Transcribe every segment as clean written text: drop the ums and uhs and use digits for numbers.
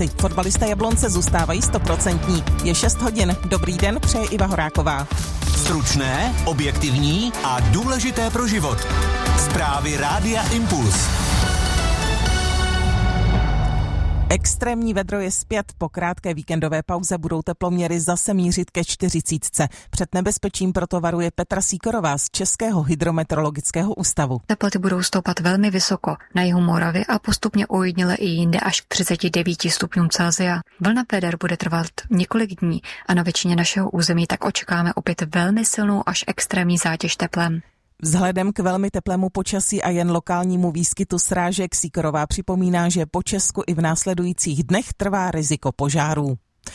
Teplici. Fotbalisté Jablonce zůstávají 100%. Je 6 hodin. Dobrý den, přeje Iva Horáková. Stručné, objektivní a důležité pro život. Zprávy Rádia Impuls. Extrémní vedro je zpět. Po krátké víkendové pauze budou teploměry zase mířit ke 40. Před nebezpečím proto varuje Petra Sýkorová z Českého hydrometeorologického ústavu. Teploty budou stoupat velmi vysoko na jihu Moravy a postupně ojediněle i jinde až k 39 stupňům Celsia. Vlna péder bude trvat několik dní a na většině našeho území tak očekáváme opět velmi silnou až extrémní zátěž teplem. Vzhledem k velmi teplému počasí a jen lokálnímu výskytu srážek Sýkorová připomíná, že po Česku i v následujících dnech trvá riziko požárů.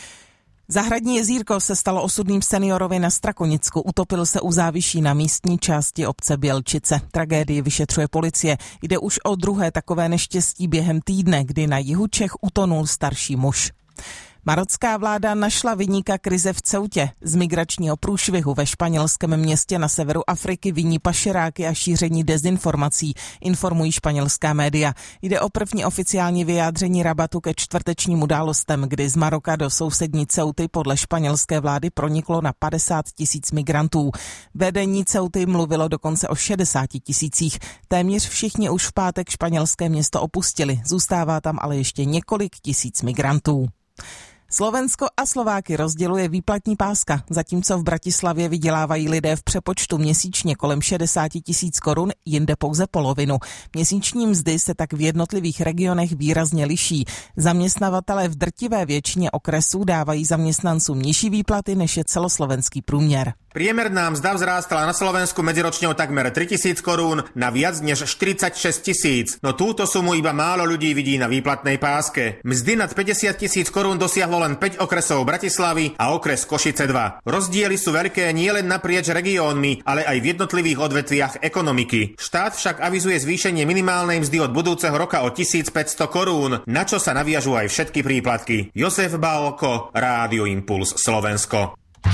Zahradní jezírko se stalo osudným seniorovi na Strakonicku. Utopil se u záviší na místní části obce Bělčice. Tragédii vyšetřuje policie. Jde už o druhé takové neštěstí během týdne, kdy na jihu Čech utonul starší muž. Marocká vláda našla viníka krize v Ceutě. Z migračního průšvihu ve španělském městě na severu Afriky viní pašeráky a šíření dezinformací, informují španělská média. Jde o první oficiální vyjádření Rabatu ke čtvrtečním událostem, kdy z Maroka do sousední Ceuty podle španělské vlády proniklo na 50 000 migrantů. Vedení Ceuty mluvilo dokonce o 60 000. Téměř všichni už v pátek španělské město opustili. Zůstává tam ale ještě několik tisíc migrantů. Slovensko a Slováky rozděluje výplatní páska, zatímco v Bratislavě vydělávají lidé v přepočtu měsíčně kolem 60 000 korun, jinde pouze polovinu. Měsíční mzdy se tak v jednotlivých regionech výrazně liší. Zaměstnavatelé v drtivé většině okresů dávají zaměstnancům nižší výplaty, než je celoslovenský průměr. Priemerná mzda vzrástla na Slovensku medziročne o takmer 3 000 korún na viac než 46 000. No túto sumu iba málo ľudí vidí na výplatnej páske. Mzdy nad 50 000 korún dosiahlo len 5 okresov Bratislavy a okres Košice 2. Rozdiely sú veľké nielen naprieč regiónmi, ale aj v jednotlivých odvetviach ekonomiky. Štát však avizuje zvýšenie minimálnej mzdy od budúceho roka o 1500 korún, na čo sa naviažú aj všetky príplatky. Josef Bálko, Rádio Impuls, Slovensko.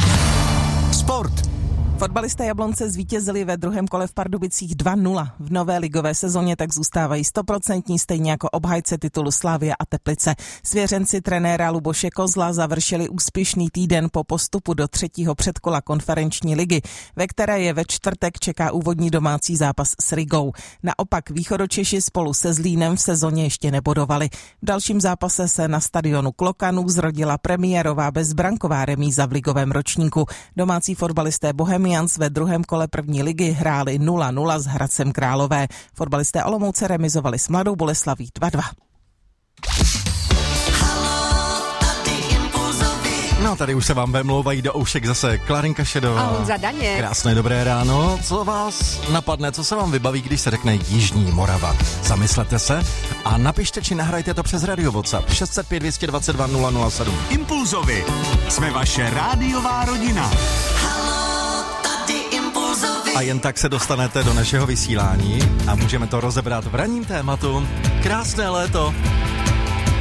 Sport. Fotbalisté Jablonce zvítězili ve druhém kole v Pardubicích 2-0. V nové ligové sezóně tak zůstávají 100%, stejně jako obhájce titulu Slavia a Teplice. Svěřenci trenéra Luboše Kozla završili úspěšný týden po postupu do třetího předkola konferenční ligy, ve které je ve čtvrtek čeká úvodní domácí zápas s Rigou. Naopak Východočeši spolu se Zlínem v sezóně ještě nebodovali. V dalším zápase se na stadionu Klokanů zrodila premiérová bezbranková remíza v ligovém ročníku. Domácí fotbalisté Bohemians ve druhém kole první ligy hráli 0-0 s Hradcem Králové. Fotbalisté Olomouce remizovali s Mladou Boleslaví 2-2. No, tady už se vám vemlouvají do oušek zase Klarinka Šedová. A Honza Daněk. Krásné dobré ráno. Co vás napadne, co se vám vybaví, když se řekne Jižní Morava? Zamyslete se a napište, či nahrajte to přes radio WhatsApp 605 222 007. Impulzovi. Jsme vaše rádiová rodina. A jen tak se dostanete do našeho vysílání a můžeme to rozebrat v ranním tématu. Krásné léto